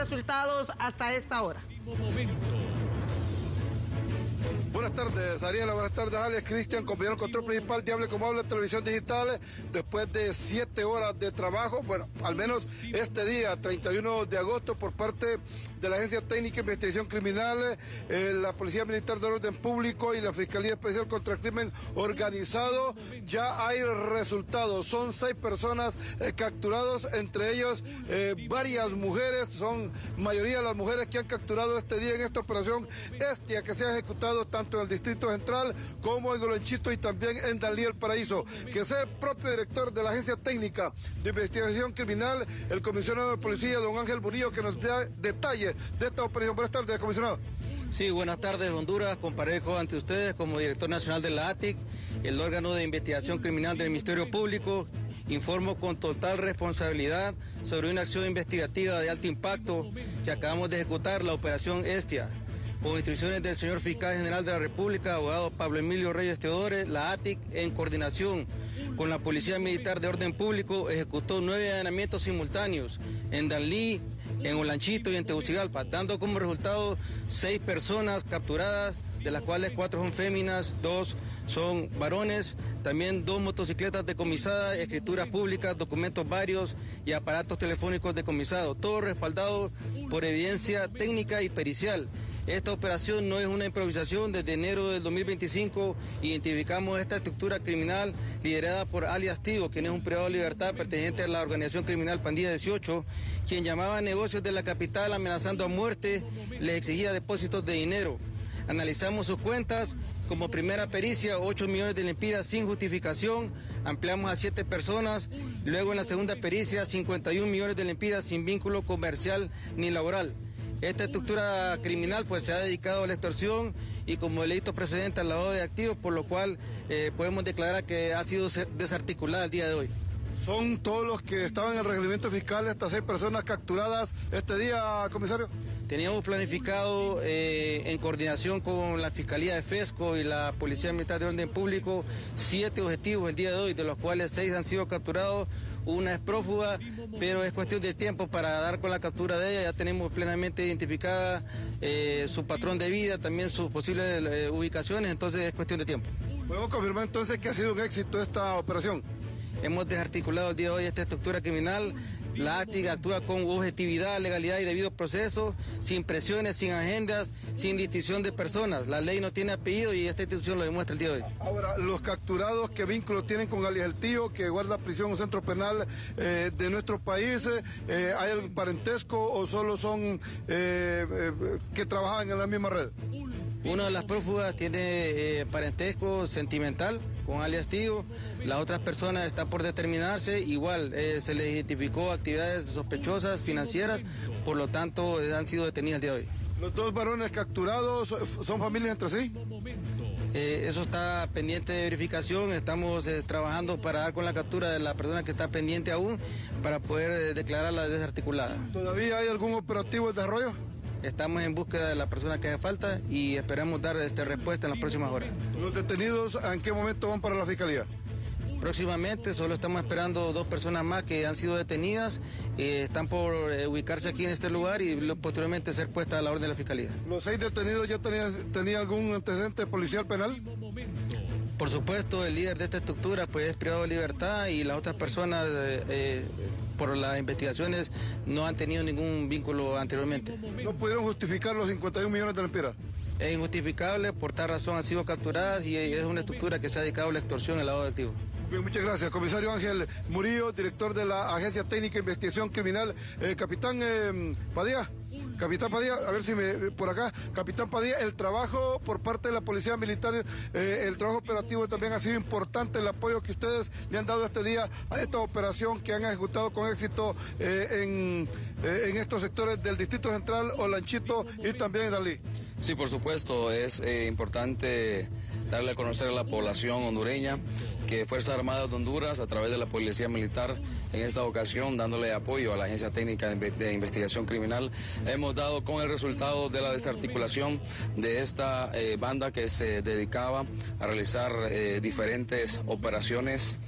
resultados hasta esta hora. Buenas tardes, Ariela. Buenas tardes, Alex. Cristian, compañero control principal de Hable Como Habla Televisión Digital. Después de 7 horas de trabajo, bueno, al menos este día, 31 de agosto, por parte de la Agencia Técnica de Investigación Criminal, la Policía Militar de Orden Público y la Fiscalía Especial contra el Crimen Organizado, ya hay resultados. Son 6 personas capturados, entre ellos varias mujeres. Son mayoría de las mujeres que han capturado este día en esta operación Hestia, que se ha ejecutado tanto en el Distrito Central como en Olanchito y también en Danlí El Paraíso. Que sea el propio director de la Agencia Técnica de Investigación Criminal, el comisionado de policía, don Ángel Murillo, que nos dé detalles de esta operación. Buenas tardes, comisionado. Sí, buenas tardes, Honduras. Comparezco ante ustedes como director nacional de la ATIC, el órgano de investigación criminal del Ministerio Público. Informo con total responsabilidad sobre una acción investigativa de alto impacto que acabamos de ejecutar, la operación Hestia. Con instrucciones del señor Fiscal General de la República, abogado Pablo Emilio Reyes Teodores, la ATIC, en coordinación con la Policía Militar de Orden Público, ejecutó 9 allanamientos simultáneos en Danlí, en Olanchito y en Tegucigalpa, dando como resultado 6 personas capturadas, de las cuales 4 son féminas, 2 son varones, también 2 motocicletas decomisadas, escrituras públicas, documentos varios y aparatos telefónicos decomisados, todo respaldado por evidencia técnica y pericial. Esta operación no es una improvisación. Desde enero del 2025 identificamos esta estructura criminal liderada por alias Tigo, quien es un privado de libertad perteneciente a la organización criminal Pandilla 18, quien llamaba a negocios de la capital amenazando a muerte, les exigía depósitos de dinero. Analizamos sus cuentas. Como primera pericia, 8 millones de lempiras sin justificación, ampliamos a 7 personas. Luego en la segunda pericia, 51 millones de lempiras sin vínculo comercial ni laboral. Esta estructura criminal pues se ha dedicado a la extorsión y como delito precedente al lavado de activos, por lo cual podemos declarar que ha sido desarticulada el día de hoy. ¿Son todos los que estaban en el reglamento fiscal, estas 6 personas capturadas este día, comisario? Teníamos planificado en coordinación con la Fiscalía de FESCO y la Policía Militar de Orden Público 7 objetivos el día de hoy, de los cuales 6 han sido capturados. Una es prófuga, pero es cuestión de tiempo para dar con la captura de ella. Ya tenemos plenamente identificada su patrón de vida, también sus posibles ubicaciones, entonces es cuestión de tiempo. ¿Podemos confirmar entonces que ha sido un éxito esta operación? Hemos desarticulado el día de hoy esta estructura criminal. La ATIC actúa con objetividad, legalidad y debido proceso, sin presiones, sin agendas, sin distinción de personas. La ley no tiene apellido y esta institución lo demuestra el día de hoy. Ahora, los capturados, ¿qué vínculo tienen con alias El Tío, que guarda prisión en un centro penal de nuestro país? ¿Hay algún parentesco o solo son que trabajan en la misma red? Una de las prófugas tiene parentesco sentimental con alias Tío, las otras personas están por determinarse, igual se les identificó actividades sospechosas financieras, por lo tanto han sido detenidas el día de hoy. ¿Los 2 varones capturados son familias entre sí? Eso está pendiente de verificación, estamos trabajando para dar con la captura de la persona que está pendiente aún, para poder declararla desarticulada. ¿Todavía hay algún operativo de desarrollo? Estamos en búsqueda de la persona que hace falta y esperamos dar respuesta en las próximas horas. ¿Los detenidos en qué momento van para la fiscalía? Próximamente, solo estamos esperando 2 personas más que han sido detenidas, están por ubicarse aquí en este lugar y posteriormente ser puestas a la orden de la fiscalía. ¿Los 6 detenidos ya tenían algún antecedente policial penal? Por supuesto, el líder de esta estructura pues es privado de libertad y las otras personas por las investigaciones no han tenido ningún vínculo anteriormente. ¿No pudieron justificar los 51 millones de lempiras? Es injustificable, por tal razón han sido capturadas y es una estructura que se ha dedicado a la extorsión y el lavado de activos. Bien, muchas gracias. Comisario Ángel Murillo, director de la Agencia Técnica de Investigación Criminal. Capitán Padilla, a ver si por acá, Capitán Padilla, el trabajo por parte de la Policía Militar, el trabajo operativo también ha sido importante, el apoyo que ustedes le han dado este día a esta operación que han ejecutado con éxito en estos sectores del Distrito Central, Olanchito y también en Danlí. Sí, por supuesto, es importante darle a conocer a la población hondureña que Fuerzas Armadas de Honduras, a través de la Policía Militar, en esta ocasión dándole apoyo a la Agencia Técnica de Investigación Criminal, hemos dado con el resultado de la desarticulación de esta banda que se dedicaba a realizar diferentes operaciones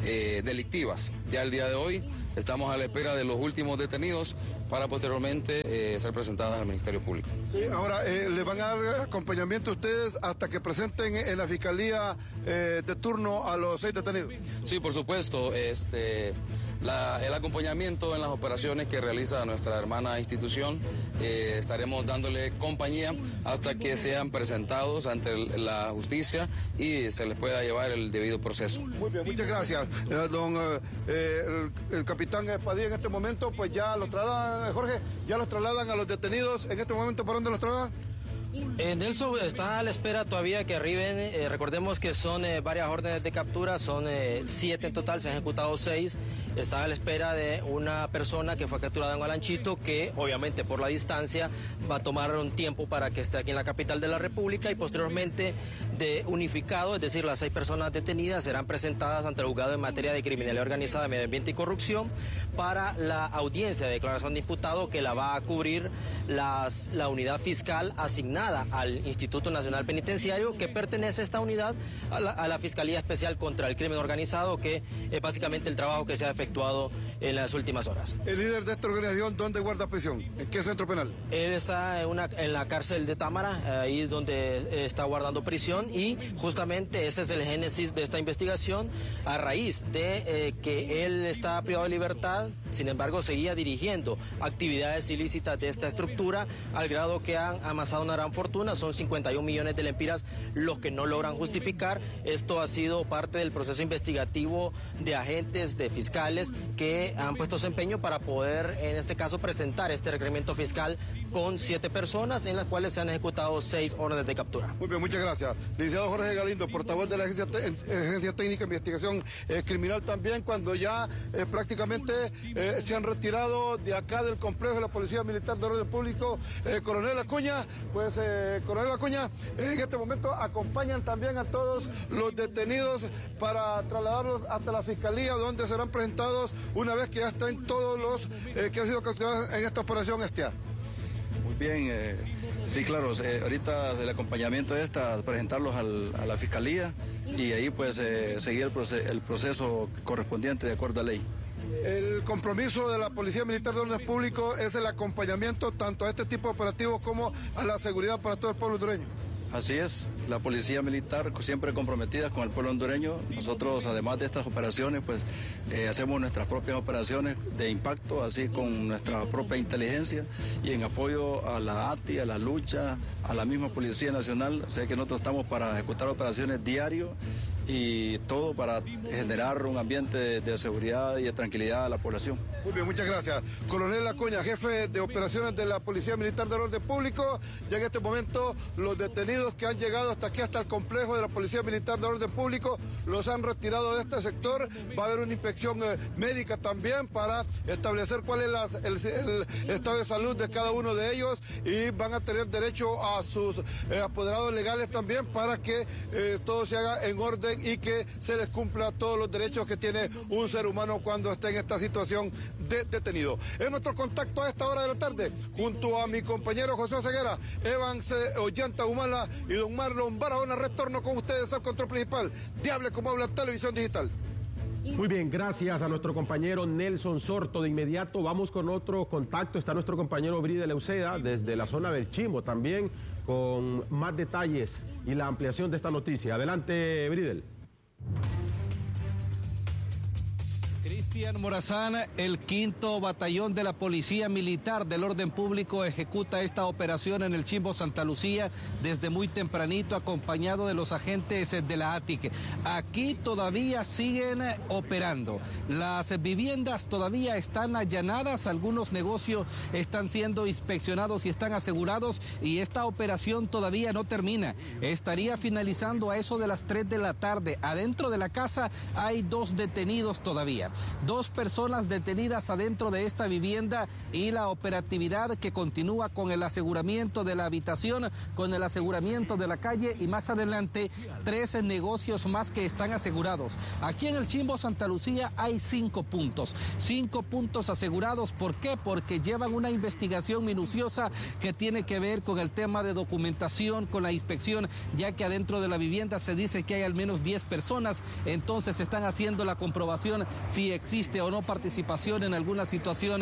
delictivas. Ya el día de hoy estamos a la espera de los últimos detenidos para posteriormente ser presentadas al Ministerio Público. Sí, ahora, ¿le van a dar acompañamiento a ustedes hasta que presenten en la Fiscalía de turno a los 6 detenidos? Sí, por supuesto. El acompañamiento en las operaciones que realiza nuestra hermana institución, estaremos dándole compañía hasta que sean presentados ante la justicia y se les pueda llevar el debido proceso. Muy bien, muchas gracias. El capitán Padilla, en este momento, pues ya los trasladan, Jorge, ya los trasladan a los detenidos. En este momento, ¿para dónde los trasladan? Nelson está a la espera todavía que arriben. Recordemos que son varias órdenes de captura, son 7 en total, se han ejecutado 6. Está a la espera de una persona que fue capturada en Olanchito, que obviamente por la distancia va a tomar un tiempo para que esté aquí en la capital de la República, y posteriormente de unificado, es decir, las 6 personas detenidas serán presentadas ante el juzgado en materia de criminalidad organizada, medio ambiente y corrupción para la audiencia de declaración de imputado, que la va a cubrir la unidad fiscal asignada al Instituto Nacional Penitenciario, que pertenece esta unidad a la Fiscalía Especial contra el Crimen Organizado, que es básicamente el trabajo que se ha efectuado en las últimas horas. ¿El líder de esta organización dónde guarda prisión? ¿En qué centro penal? Él está en la cárcel de Támara, ahí es donde está guardando prisión, y justamente ese es el génesis de esta investigación, a raíz de que él está privado de libertad. Sin embargo, seguía dirigiendo actividades ilícitas de esta estructura, al grado que han amasado una gran fortuna. Son 51 millones de lempiras los que no logran justificar. Esto ha sido parte del proceso investigativo de agentes, de fiscales, que han puesto su empeño para poder, en este caso, presentar este requerimiento fiscal con 7 personas, en las cuales se han ejecutado 6 órdenes de captura. Muy bien, muchas gracias. Licenciado Jorge Galindo, portavoz de la Agencia Técnica de Investigación Criminal, también, cuando ya prácticamente se han retirado de acá del complejo de la Policía Militar de Orden Público. Coronel Acuña, pues Coronel Acuña, en este momento acompañan también a todos los detenidos para trasladarlos hasta la Fiscalía, donde serán presentados una vez que ya estén todos los que han sido capturados en esta operación Estia. Muy bien, sí, claro, ahorita el acompañamiento es presentarlos a la Fiscalía y ahí pues seguir el proceso correspondiente de acuerdo a ley. El compromiso de la Policía Militar de Orden Público es el acompañamiento tanto a este tipo de operativos como a la seguridad para todo el pueblo hondureño. Así es, la Policía Militar siempre comprometida con el pueblo hondureño. Nosotros, además de estas operaciones, pues hacemos nuestras propias operaciones de impacto, así con nuestra propia inteligencia, y en apoyo a la ATI, a la lucha, a la misma Policía Nacional. O sea que nosotros estamos para ejecutar operaciones diario, y todo para generar un ambiente de seguridad y de tranquilidad a la población. Muy bien, muchas gracias. Coronel Acuña, jefe de operaciones de la Policía Militar del Orden Público. Ya en este momento los detenidos que han llegado hasta aquí, hasta el complejo de la Policía Militar del Orden Público, los han retirado de este sector. Va a haber una inspección médica también para establecer cuál es el estado de salud de cada uno de ellos, y van a tener derecho a sus apoderados legales también, para que todo se haga en orden y que se les cumpla todos los derechos que tiene un ser humano cuando está en esta situación de detenido. Es nuestro contacto a esta hora de la tarde, junto a mi compañero José Ceguera, Evans Ollanta Humala y don Marlon Barahona. Retorno con ustedes al control principal de Hable Como Habla Televisión Digital. Muy bien, gracias a nuestro compañero Nelson Sorto. De inmediato vamos con otro contacto. Está nuestro compañero Bridel Euseda desde la zona del Chimbo también, con más detalles y la ampliación de esta noticia. Adelante, Bridel. Cristian Morazán, el 5º Batallón de la Policía Militar del Orden Público ejecuta esta operación en el Chimbo Santa Lucía desde muy tempranito, acompañado de los agentes de la ATIC. Aquí todavía siguen operando. Las viviendas todavía están allanadas, algunos negocios están siendo inspeccionados y están asegurados, y esta operación todavía no termina. Estaría finalizando a eso de las 3 de la tarde. Adentro de la casa hay 2 detenidos todavía. 2 personas detenidas adentro de esta vivienda y la operatividad que continúa con el aseguramiento de la habitación, con el aseguramiento de la calle y más adelante 13 negocios más que están asegurados. Aquí en el Chimbo Santa Lucía hay 5 puntos. 5 puntos asegurados. ¿Por qué? Porque llevan una investigación minuciosa que tiene que ver con el tema de documentación, con la inspección, ya que adentro de la vivienda se dice que hay al menos 10 personas, entonces están haciendo la comprobación si existe o no participación en alguna situación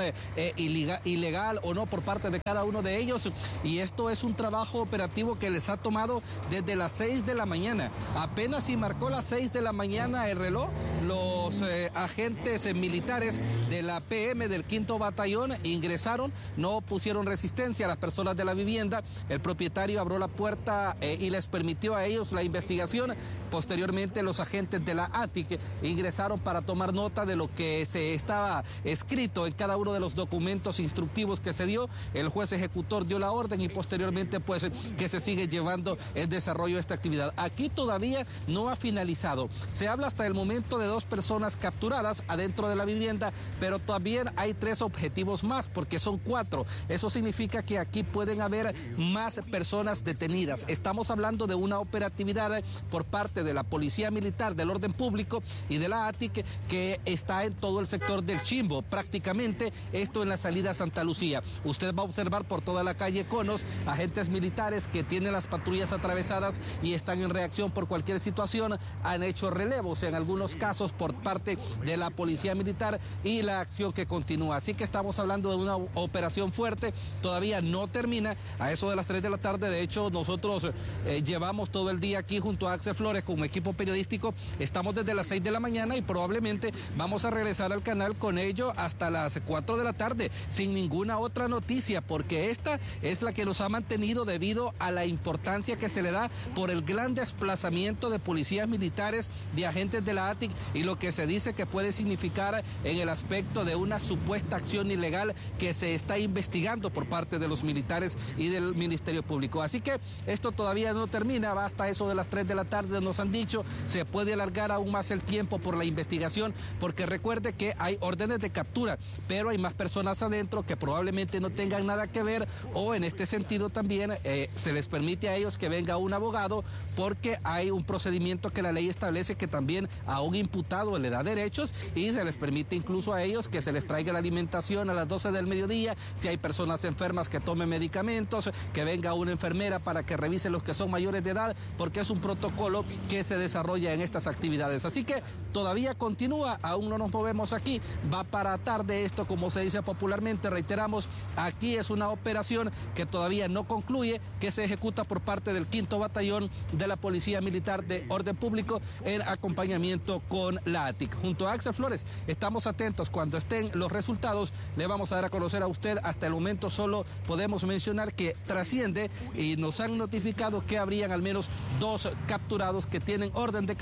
ilegal o no por parte de cada uno de ellos, y esto es un trabajo operativo que les ha tomado desde las 6 de la mañana. Apenas si marcó las 6 de la mañana el reloj, los agentes militares de la PM del 5º Batallón ingresaron, no pusieron resistencia a las personas de la vivienda, el propietario abrió la puerta y les permitió a ellos la investigación. Posteriormente los agentes de la ATIC ingresaron para tomar nota de lo que se estaba escrito en cada uno de los documentos instructivos que se dio. El juez ejecutor dio la orden y posteriormente pues que se sigue llevando el desarrollo de esta actividad. Aquí todavía no ha finalizado. Se habla hasta el momento de 2 personas capturadas adentro de la vivienda, pero también hay 3 objetivos más porque son 4. Eso significa que aquí pueden haber más personas detenidas. Estamos hablando de una operatividad por parte de la Policía Militar, del Orden Público y de la ATIC que está en todo el sector del Chimbo, prácticamente esto en la salida a Santa Lucía. Usted va a observar por toda la calle Conos agentes militares que tienen las patrullas atravesadas y están en reacción por cualquier situación. Han hecho relevos en algunos casos por parte de la Policía Militar y la acción que continúa. Así que estamos hablando de una operación fuerte, todavía no termina. A eso de las 3 de la tarde, de hecho, nosotros llevamos todo el día aquí junto a Axel Flores como equipo periodístico. Estamos desde las 6 de la mañana y probablemente vamos a regresar al canal con ello hasta las 4 de la tarde, sin ninguna otra noticia, porque esta es la que nos ha mantenido debido a la importancia que se le da por el gran desplazamiento de policías militares, de agentes de la ATIC y lo que se dice que puede significar en el aspecto de una supuesta acción ilegal que se está investigando por parte de los militares y del Ministerio Público. Así que esto todavía no termina, va hasta eso de las 3 de la tarde, nos han dicho, se puede alargar aún más el tiempo por la investigación, porque recuerde que hay órdenes de captura, pero hay más personas adentro que probablemente no tengan nada que ver, o en este sentido también se les permite a ellos que venga un abogado, porque hay un procedimiento que la ley establece que también a un imputado le da derechos y se les permite incluso a ellos que se les traiga la alimentación a las 12 del mediodía, si hay personas enfermas que tomen medicamentos, que venga una enfermera para que revise los que son mayores de edad, porque es un protocolo que se desarrolla en estas actividades. Así que todavía continúa, aún no nos movemos aquí, va para tarde esto, como se dice popularmente. Reiteramos, aquí es una operación que todavía no concluye, que se ejecuta por parte del 5º Batallón de la Policía Militar de Orden Público en acompañamiento con la ATIC. Junto a Axel Flores estamos atentos, cuando estén los resultados le vamos a dar a conocer a usted. Hasta el momento solo podemos mencionar que trasciende y nos han notificado que habrían al menos 2 capturados que tienen orden de captura